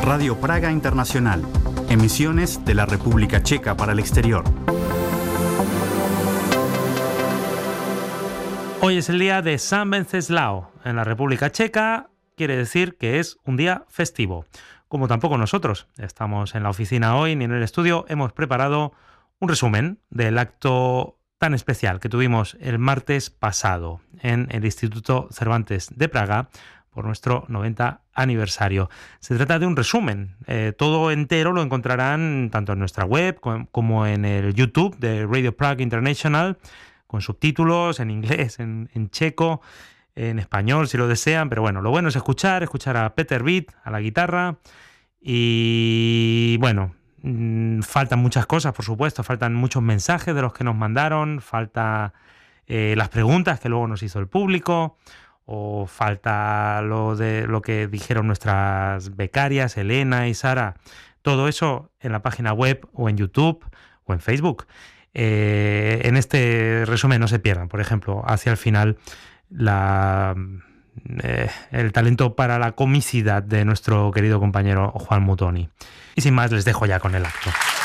Radio Praga Internacional, emisiones de la República Checa para el exterior. Hoy es el día de San Wenceslao. En la República Checa quiere decir que es un día festivo. Como tampoco nosotros estamos en la oficina hoy ni en el estudio, hemos preparado un resumen del acto tan especial que tuvimos el martes pasado en el Instituto Cervantes de Praga por nuestro 90 aniversario. Se trata de un resumen. Todo entero lo encontrarán tanto en nuestra web como en el YouTube de Radio Prague International, con subtítulos en inglés, en checo, en español si lo desean, pero bueno, lo bueno es escuchar a Peter Witt a la guitarra y bueno, faltan muchas cosas, por supuesto, faltan muchos mensajes de los que nos mandaron, falta las preguntas que luego nos hizo el público, o falta lo que dijeron nuestras becarias, Elena y Sara. Todo eso en la página web o en YouTube o en Facebook. En este resumen no se pierdan, por ejemplo, hacia el final el talento para la comicidad de nuestro querido compañero Juan Mutoni. Y sin más, les dejo ya con el acto.